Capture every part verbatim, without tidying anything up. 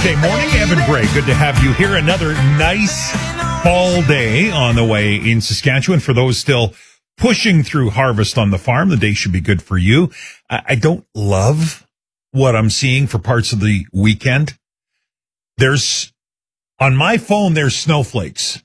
Tuesday morning, Evan Bray. Good to have you here. Another nice fall day on the way in Saskatchewan. For those still pushing through harvest on the farm, the day should be good for you. I, I don't love what I'm seeing for parts of the weekend. There's, on my phone, there's snowflakes.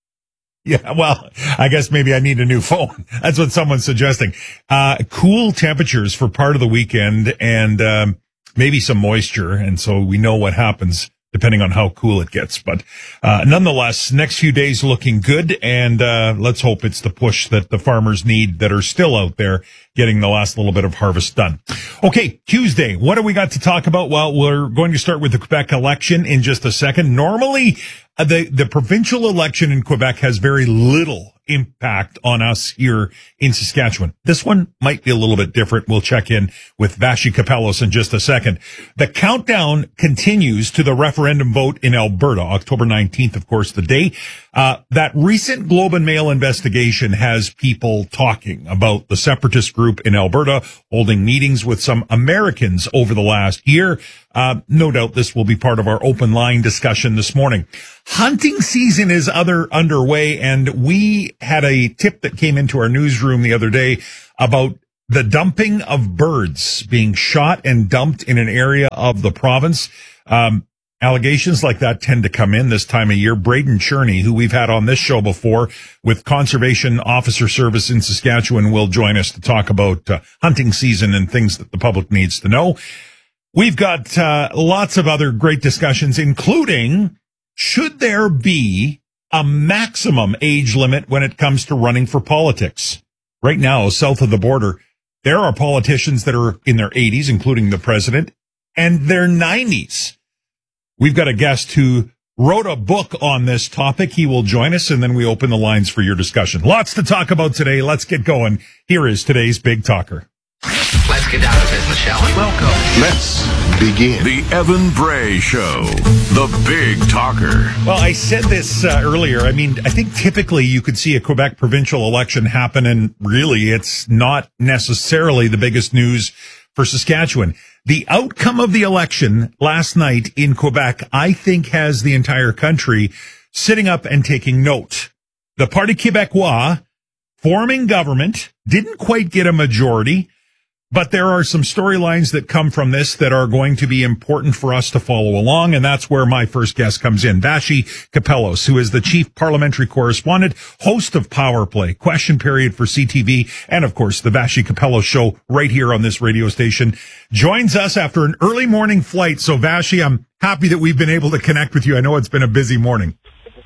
Yeah, well, I guess maybe I need a new phone. That's what someone's suggesting. Uh, cool temperatures for part of the weekend and, um, maybe some moisture. And so we know what happens depending on how cool it gets. But, uh, nonetheless, next few days looking good. And, uh, let's hope it's the push that the farmers need that are still out there getting the last little bit of harvest done. Okay, Tuesday. What do we got to talk about? Well, we're going to start with the Quebec election in just a second. Normally, uh, the, the provincial election in Quebec has very little impact on us here in Saskatchewan. This one might be a little bit different. We'll check in with Vassy Kapelos in just a second. The countdown continues to the referendum vote in Alberta, October nineteenth, of course, the day. Uh, that recent Globe and Mail investigation has people talking about the separatist group in Alberta holding meetings with some Americans over the last year. Uh, no doubt this will be part of our open line discussion this morning. Hunting season is other underway, and we had a tip that came into our newsroom the other day about the dumping of birds being shot and dumped in an area of the province. Um, allegations like that tend to come in this time of year. Braden Cherney, who we've had on this show before with Conservation Officer Service in Saskatchewan, will join us to talk about uh, hunting season and things that the public needs to know. We've got uh, lots of other great discussions, including should there be a maximum age limit when it comes to running for politics? Right now, south of the border, there are politicians that are in their eighties, including the president, and their nineties. We've got a guest who wrote a book on this topic. He will join us, and then we open the lines for your discussion. Lots to talk about today. Let's get going. Here is today's Big Talker. Let's get down to business, shall we? Welcome. Let's begin. The Evan Bray Show, the Big Talker. Well, I said this uh, earlier. I mean, I think typically you could see a Quebec provincial election happen, and really it's not necessarily the biggest news for Saskatchewan. The outcome of the election last night in Quebec, I think, has the entire country sitting up and taking note. The Parti Québécois forming government didn't quite get a majority, but there are some storylines that come from this that are going to be important for us to follow along, and that's where my first guest comes in. Vassy Kapelos, who is the chief parliamentary correspondent, host of Power Play, Question Period for C T V, and of course the Vassy Kapelos Show right here on this radio station, joins us after an early morning flight. So Vassy, I'm happy that we've been able to connect with you. I know it's been a busy morning.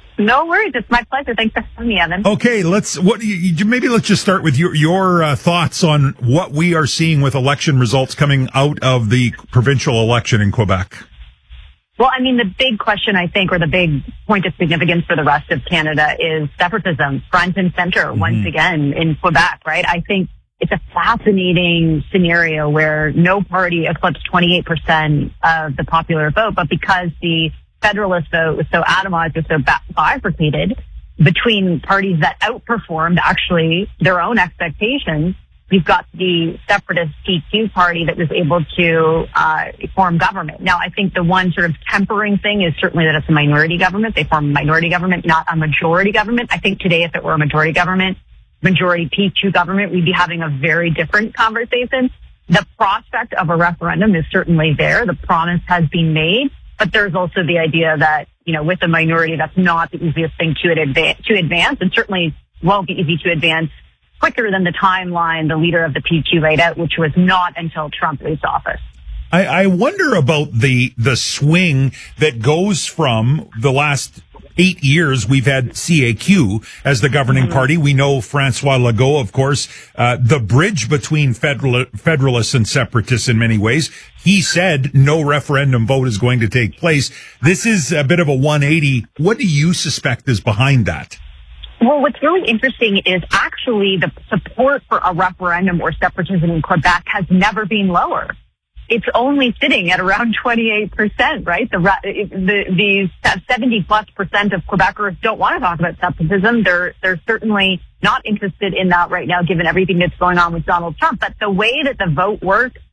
No worries. It's my pleasure. Thanks for having me, Evan. Okay, let's what you, you, maybe let's just start with your your uh, thoughts on what we are seeing with election results coming out of the provincial election in Quebec. Well, I mean, the big question, I think, or the big point of significance for the rest of Canada is separatism, front and center, mm-hmm. once again in Quebec, right? I think it's a fascinating scenario where no party eclipsed twenty-eight percent of the popular vote, but because the Federalist vote was so atomized or so bifurcated between parties that outperformed actually their own expectations, we've got the separatist P Q party that was able to uh, form government. Now, I think the one sort of tempering thing is certainly that it's a minority government. They form a minority government, not a majority government. I think today, if it were a majority government, majority P Q government, we'd be having a very different conversation. The prospect of a referendum is certainly there. The promise has been made. But there's also the idea that, you know, with a minority, that's not the easiest thing to advance, to advance, and certainly won't be easy to advance quicker than the timeline the leader of the P Q laid out, which was not until Trump leaves office. I, I wonder about the the swing that goes from the last eight years. We've had C A Q as the governing mm-hmm. party. We know Francois Legault, of course, uh, the bridge between federal, federalists and separatists in many ways. He said no referendum vote is going to take place. This is a bit of a one eighty. What do you suspect is behind that? Well, what's really interesting is actually the support for a referendum or separatism in Quebec has never been lower. It's only sitting at around twenty-eight percent, right? The, the, the seventy plus percent of Quebecers don't want to talk about separatism. They're, they're certainly not interested in that right now, given everything that's going on with Donald Trump. But the way that the vote works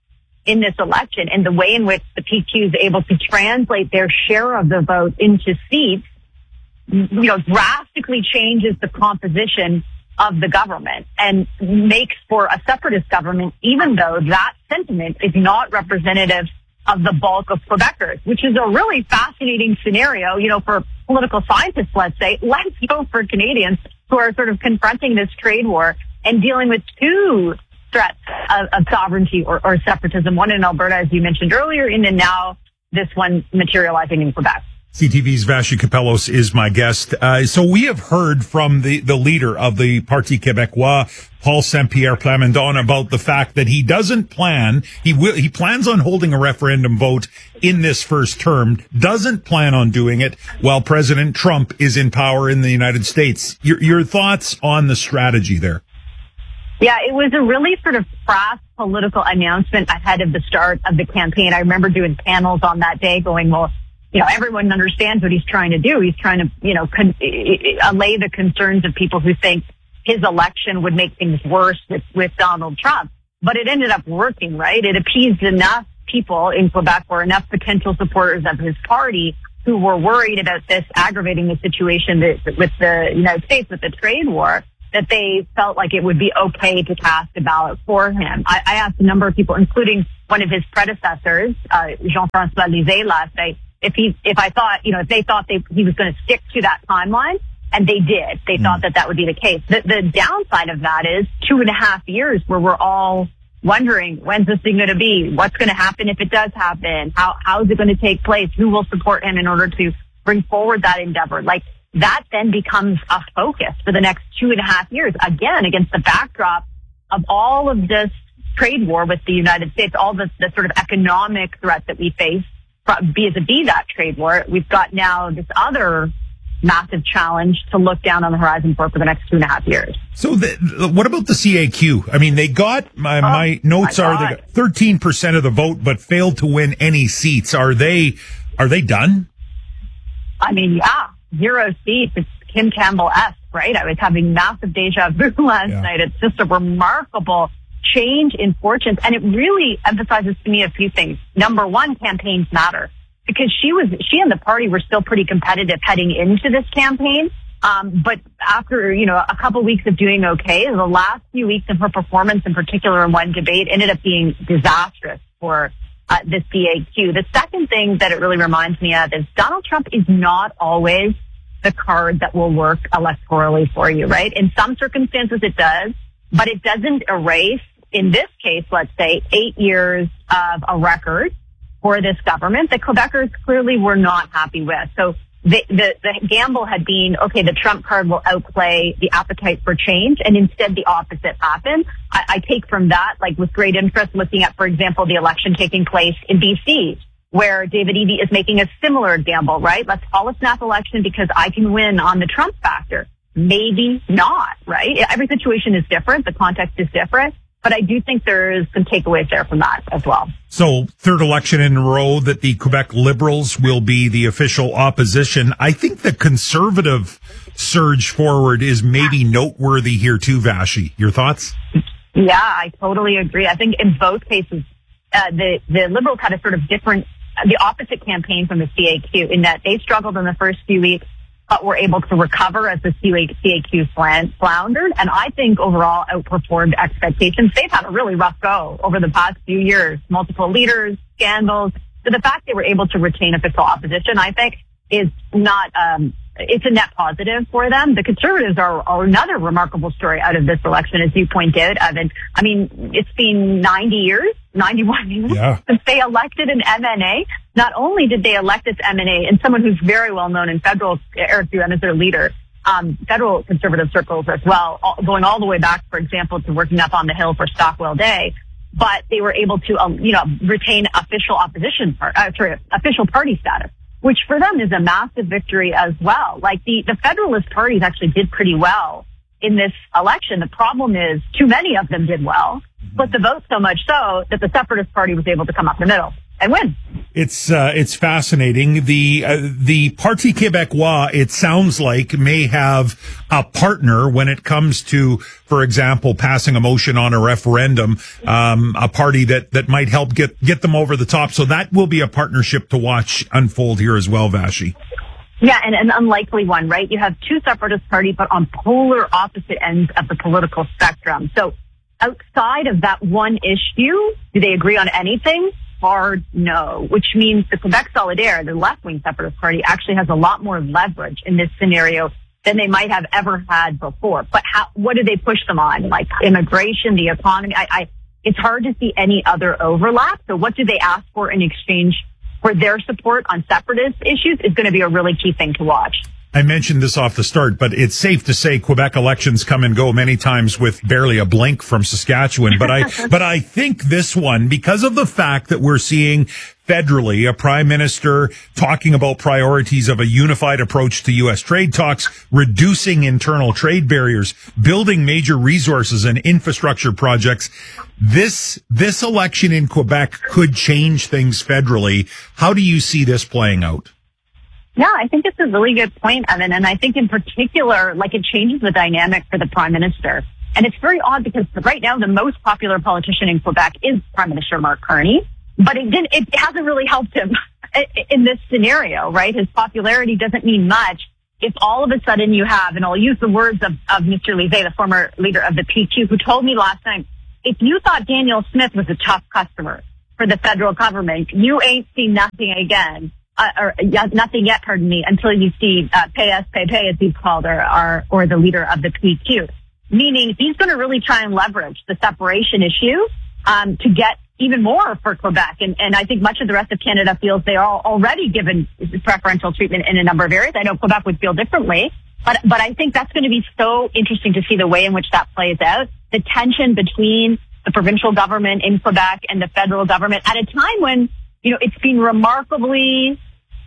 in this election, and the way in which the P Q is able to translate their share of the vote into seats, you know, drastically changes the composition of the government and makes for a separatist government, even though that sentiment is not representative of the bulk of Quebecers, which is a really fascinating scenario, you know, for political scientists, let's say. Let's go for Canadians who are sort of confronting this trade war and dealing with two threats of, of sovereignty or, or separatism, one in Alberta, as you mentioned earlier, and then now this one materializing in Quebec. C T V's Vassy Kapelos is my guest. Uh, so we have heard from the, the leader of the Parti Québécois, Paul Saint-Pierre Plamondon, about the fact that he doesn't plan, he will, he plans on holding a referendum vote in this first term, doesn't plan on doing it while President Trump is in power in the United States. Your, your thoughts on the strategy there? Yeah, it was a really sort of crass political announcement ahead of the start of the campaign. I remember doing panels on that day going, well, you know, everyone understands what he's trying to do. He's trying to, you know, con- allay the concerns of people who think his election would make things worse with, with Donald Trump. But it ended up working, right? It appeased enough people in Quebec or enough potential supporters of his party who were worried about this aggravating the situation that, with the United States, with the trade war, that they felt like it would be okay to cast a ballot for him. I, I asked a number of people, including one of his predecessors, uh, Jean-François Lisée, last night, if he, if I thought, you know, if they thought they, he was going to stick to that timeline, and they did. They mm. thought that that would be the case. The, the downside of that is two and a half years where we're all wondering, when's this thing going to be? What's going to happen if it does happen? How, how is it going to take place? Who will support him in order to bring forward that endeavor? Like, that then becomes a focus for the next two and a half years, again, against the backdrop of all of this trade war with the United States, all the, the sort of economic threat that we face, vis-a-vis that trade war. We've got now this other massive challenge to look down on the horizon for for the next two and a half years. So the, what about the C A Q? I mean, they got, my, oh, my notes my are they got thirteen percent of the vote, but failed to win any seats. Are they, are they done? I mean, yeah. Zero seats. It's Kim Campbell-esque, right? I was having massive deja vu last yeah. night. It's just a remarkable change in fortunes. And it really emphasizes to me a few things. Number one, campaigns matter. Because she was, she and the party were still pretty competitive heading into this campaign. Um, but after, you know, a couple weeks of doing okay, the last few weeks of her performance, in particular in one debate, ended up being disastrous for uh, the C A Q. The second thing that it really reminds me of is Donald Trump is not always the card that will work electorally for you, right? In some circumstances it does, but it doesn't erase, in this case, let's say, eight years of a record for this government that Quebecers clearly were not happy with. So the, the, the gamble had been, okay, the Trump card will outplay the appetite for change, and instead the opposite happened. I, I take from that, like with great interest, looking at, for example, the election taking place in B C, where David Eby is making a similar gamble, right? Let's call a snap election because I can win on the Trump factor. Maybe not, right? Every situation is different. The context is different. But I do think there is some takeaways there from that as well. So third election in a row that the Quebec Liberals will be the official opposition. I think the Conservative surge forward is maybe noteworthy here too, Vassy. Your thoughts? Yeah, I totally agree. I think in both cases, uh, the, the Liberals had a sort of different, the opposite campaign from the C A Q in that they struggled in the first few weeks, but were able to recover as the C A Q floundered, and I think overall outperformed expectations. They've had a really rough go over the past few years, multiple leaders, scandals. So the fact they were able to retain official opposition, I think, is not, um, it's a net positive for them. The Conservatives are, are another remarkable story out of this election, as you point out, Evan. I mean, it's been ninety years, ninety-one years yeah. since they elected an M N A. Not only did they elect this M N A, and someone who's very well known in federal, Eric Duhem is their leader, um, federal conservative circles as well, all, going all the way back, for example, to working up on the Hill for Stockwell Day. But they were able to, um, you know, retain official opposition, part, uh, sorry, official party status, which for them is a massive victory as well. Like the, the Federalist parties actually did pretty well in this election. The problem is too many of them did well, split the vote so much so that the Separatist Party was able to come up the middle and win. It's uh, it's fascinating. The uh, the Parti Québécois, it sounds like, may have a partner when it comes to, for example, passing a motion on a referendum. Um, a party that, that might help get get them over the top. So that will be a partnership to watch unfold here as well, Vashi. Yeah, and an unlikely one, right? You have two separatist parties, but on polar opposite ends of the political spectrum. So outside of that one issue, do they agree on anything? Hard no, which means the Quebec Solidaire, the left-wing separatist party, actually has a lot more leverage in this scenario than they might have ever had before. But how, what do they push them on? Like immigration, the economy? I, I, it's hard to see any other overlap. So what do they ask for in exchange for their support on separatist issues is going to be a really key thing to watch. I mentioned this off the start, but it's safe to say Quebec elections come and go many times with barely a blink from Saskatchewan. But I, but I think this one, because of the fact that we're seeing federally a prime minister talking about priorities of a unified approach to U S trade talks, reducing internal trade barriers, building major resources and infrastructure projects. This, this election in Quebec could change things federally. How do you see this playing out? Yeah, I think it's a really good point, Evan. And I think in particular, like it changes the dynamic for the prime minister. And it's very odd because right now the most popular politician in Quebec is Prime Minister Mark Carney. But it didn't, it hasn't really helped him in this scenario, right? His popularity doesn't mean much if all of a sudden you have, and I'll use the words of, of Mister Lisée, the former leader of the P Q, who told me last time, if you thought Danielle Smith was a tough customer for the federal government, you ain't seen nothing again. Uh, or uh, nothing yet, pardon me, until you see uh, Pay Us, Pay Pay, as he's called, or, or, or the leader of the P Q. Meaning he's going to really try and leverage the separation issue um, to get even more for Quebec. And, and I think much of the rest of Canada feels they are already given preferential treatment in a number of areas. I know Quebec would feel differently, but, but I think that's going to be so interesting to see the way in which that plays out. The tension between the provincial government in Quebec and the federal government at a time when, you know, it's been remarkably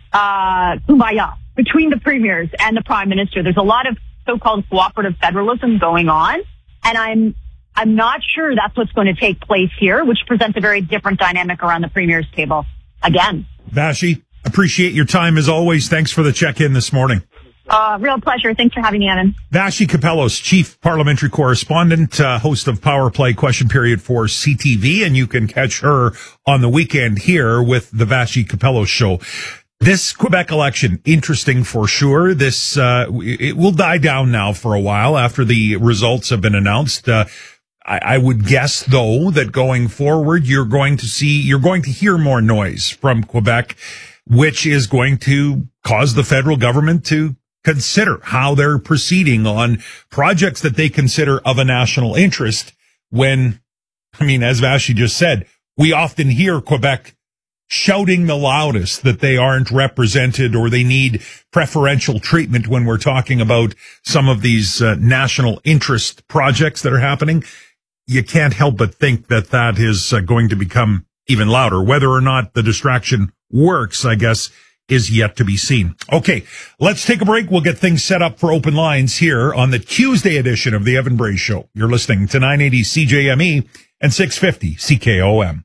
uh kumbaya between the premiers and the prime minister. There's a lot of so-called cooperative federalism going on, and I'm I'm not sure that's what's going to take place here, which presents a very different dynamic around the premier's table again. Vashi, appreciate your time as always. Thanks for the check-in this morning. Uh, real pleasure. Thanks for having me, Evan. Vashi Kapelos, Chief Parliamentary Correspondent, uh, host of Power Play Question Period for C T V, and you can catch her on the weekend here with the Vashi Kapelos Show. This Quebec election, interesting for sure. This, uh, it will die down now for a while after the results have been announced. Uh, I, I would guess, though, that going forward, you're going to see, you're going to hear more noise from Quebec, which is going to cause the federal government to consider how they're proceeding on projects that they consider of a national interest when, I mean, as Vashi just said, we often hear Quebec shouting the loudest that they aren't represented or they need preferential treatment when we're talking about some of these uh, national interest projects that are happening. You can't help but think that that is uh, going to become even louder. Whether or not the distraction works, I guess, is yet to be seen. Okay, let's take a break. We'll get things set up for open lines here on the Tuesday edition of the Evan Bray Show. You're listening to nine eighty C J M E and six fifty C K O M.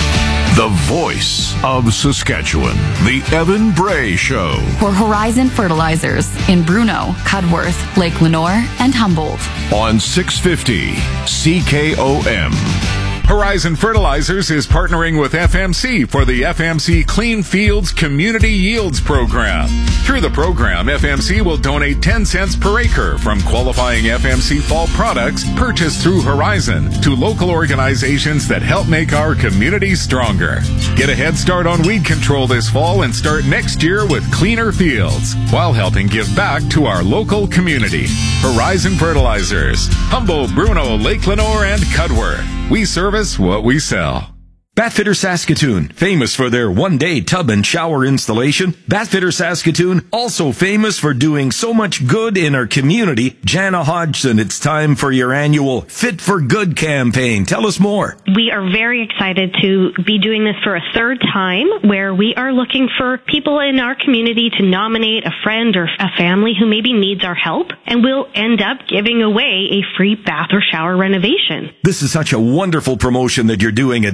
The voice of Saskatchewan, the Evan Bray Show. For Horizon Fertilizers in Bruno, Cudworth, Lake Lenore, and Humboldt. On six fifty C K O M. Horizon Fertilizers is partnering with F M C for the F M C Clean Fields Community Yields Program. Through the program, F M C will donate ten cents per acre from qualifying F M C fall products purchased through Horizon to local organizations that help make our communities stronger. Get a head start on weed control this fall and start next year with cleaner fields while helping give back to our local community. Horizon Fertilizers, Humboldt, Bruno, Lake Lenore, and Cudworth. We service what we sell. Bathfitter Saskatoon, famous for their one-day tub and shower installation. Bathfitter Saskatoon, also famous for doing so much good in our community. Jana Hodgson, it's time for your annual Fit for Good campaign. Tell us more. We are very excited to be doing this for a third time, where we are looking for people in our community to nominate a friend or a family who maybe needs our help, and we'll end up giving away a free bath or shower renovation. This is such a wonderful promotion that you're doing at Bathfitter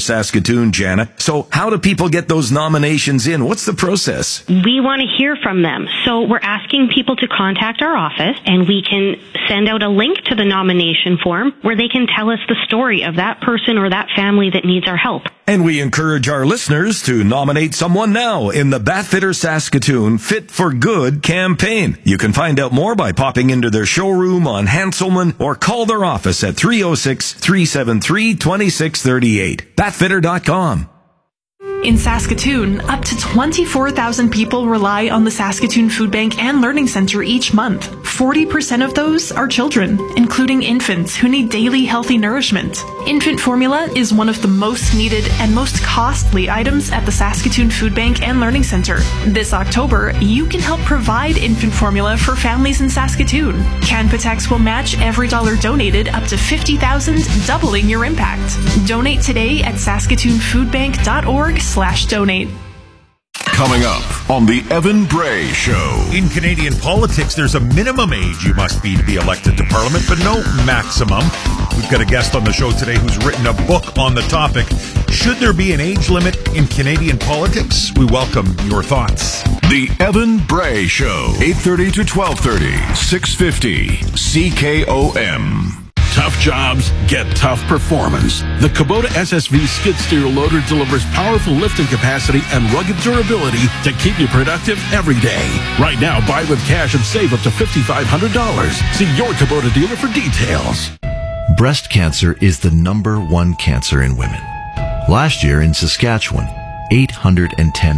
Saskatoon, Jana. So how do people get those nominations in? What's the process? We want to hear from them. So we're asking people to contact our office, and we can send out a link to the nomination form where they can tell us the story of that person or that family that needs our help. And we encourage our listeners to nominate someone now in the Bathfitter Saskatoon Fit for Good campaign. You can find out more by popping into their showroom on Hanselman or call their office at three oh six, three seven three, two six three eight. bathfitter dot com. In Saskatoon, up to twenty-four thousand people rely on the Saskatoon Food Bank and Learning Centre each month. forty percent of those are children, including infants who need daily healthy nourishment. Infant formula is one of the most needed and most costly items at the Saskatoon Food Bank and Learning Centre. This October, you can help provide infant formula for families in Saskatoon. Canpotex will match every dollar donated up to fifty thousand dollars, doubling your impact. Donate today at saskatoon food bank dot org slash donate. Coming up on the Evan Bray Show. In Canadian politics, there's a minimum age you must be to be elected to Parliament, but no maximum. We've got a guest on the show today who's written a book on the topic. Should there be an age limit in Canadian politics? We welcome your thoughts. The Evan Bray Show, eight thirty to twelve thirty, six fifty, C K O M. Tough jobs get tough performance. The Kubota S S V skid steer loader delivers powerful lifting capacity and rugged durability to keep you productive every day. Right now, buy with cash and save up to five thousand five hundred dollars. See your Kubota dealer for details. Breast cancer is the number one cancer in women. Last year in Saskatchewan, eight hundred ten